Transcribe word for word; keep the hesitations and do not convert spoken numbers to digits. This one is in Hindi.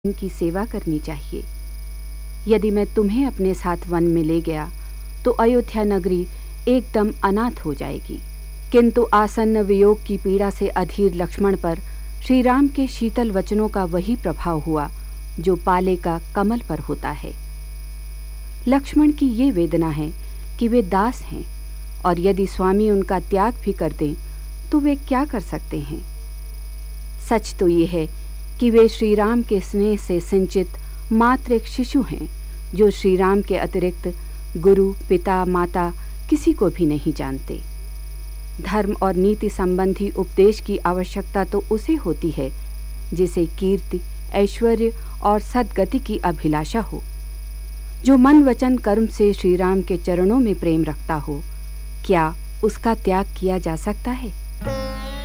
इनकी सेवा करनी चाहिए। यदि मैं तुम्हें अपने साथ वन में ले गया तो अयोध्या नगरी एकदम अनाथ हो जाएगी। किंतु आसन्न वियोग की पीड़ा से अधीर लक्ष्मण पर श्री राम के शीतल वचनों का वही प्रभाव हुआ जो पाले का कमल पर होता है। लक्ष्मण की ये वेदना है कि वे दास हैं और यदि स्वामी उनका त्याग भी कर दें तो वे क्या कर सकते हैं। सच तो ये है कि वे श्री राम के स्नेह से सिंचित मात्र एक शिशु हैं जो श्री राम के अतिरिक्त गुरु, पिता, माता किसी को भी नहीं जानते। धर्म और नीति संबंधी उपदेश की आवश्यकता तो उसे होती है जिसे कीर्ति, ऐश्वर्य और सद्गति की अभिलाषा हो, जो मन वचन कर्म से श्री राम के चरणों में प्रेम रखता हो। क्या उसका त्याग किया जा सकता है?